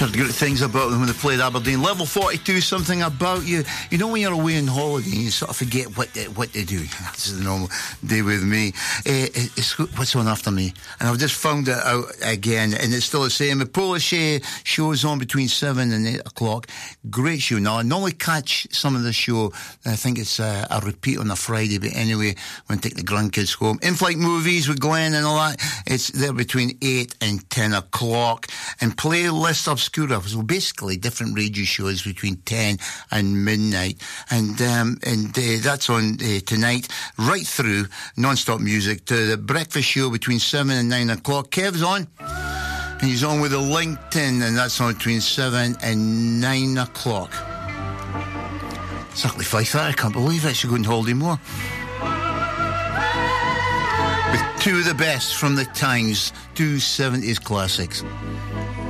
Heard great things about them when they played Aberdeen. Level 42, Something About You. You know when you're away on holiday and you sort of forget what they do. This is the normal day with me. It's What's On After Me. And I've just found it out again, and it's still the same. The Polish show's on between 7 and 8 o'clock. Great show. Now, I normally catch some of the show. I think it's a repeat on a Friday, but anyway, when I take the grandkids home. In-flight movies with Glenn and all that. It's there between 8 and 10 o'clock. And Playlist Obscura. So basically different radio shows between 10 and midnight. And that's on tonight, right through non-stop music to the breakfast show between 7 and 9 o'clock. Kev's on. And he's on with the LinkedIn, and that's on between 7 and 9 o'clock. Exactly 5:30. I can't believe it. Should go and hold him more. With two of the best from the times, two 70s classics.